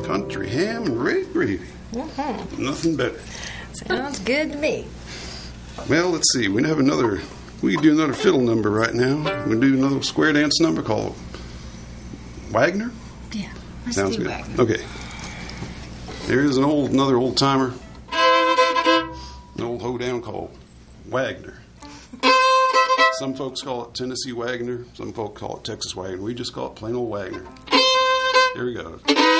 country ham and red gravy. Mm-hmm. Nothing better. Sounds good to me. Well, let's see. We can do another fiddle number right now. We can do another square dance number called Wagner. Yeah. Sounds good. Wagner. Okay. There's another old timer. An old hoedown called Wagner. Some folks call it Tennessee Wagner. Some folks call it Texas Wagner. We just call it plain old Wagner. Here we go.